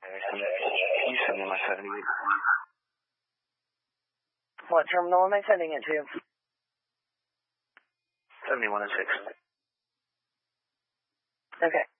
You send me my 78. What terminal am I sending it to? 71 and 6. Okay.